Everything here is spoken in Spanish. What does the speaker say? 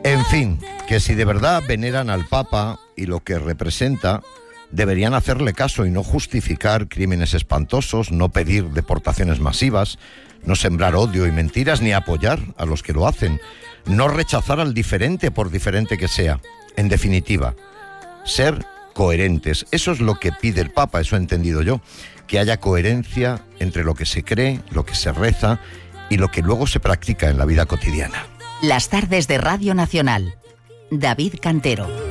En fin, que si de verdad veneran al Papa y lo que representa, deberían hacerle caso y no justificar crímenes espantosos, no pedir deportaciones masivas, no sembrar odio y mentiras, ni apoyar a los que lo hacen, no rechazar al diferente por diferente que sea. En definitiva, ser coherentes. Eso es lo que pide el Papa, eso he entendido yo, que haya coherencia entre lo que se cree, lo que se reza y lo que luego se practica en la vida cotidiana. Las tardes de Radio Nacional. David Cantero.